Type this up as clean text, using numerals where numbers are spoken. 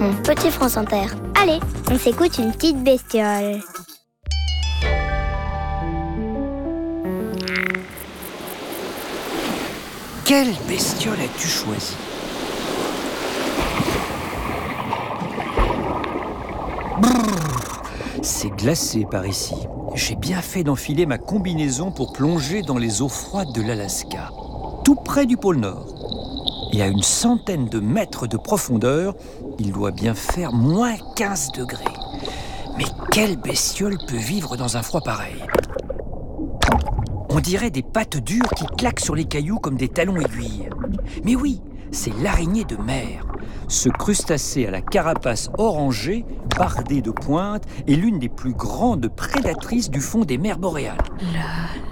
mon petit France Inter. Allez, on s'écoute une petite bestiole. Quelle bestiole as-tu choisi? C'est glacé par ici. J'ai bien fait d'enfiler ma combinaison pour plonger dans les eaux froides de l'Alaska, tout près du pôle Nord. Et à une centaine de mètres de profondeur, il doit bien faire moins 15 degrés. Mais quelle bestiole peut vivre dans un froid pareil? On dirait des pattes dures qui claquent sur les cailloux comme des talons aiguilles. Mais oui, c'est l'araignée de mer. Ce crustacé à la carapace orangée, bardée de pointes, est l'une des plus grandes prédatrices du fond des mers boréales.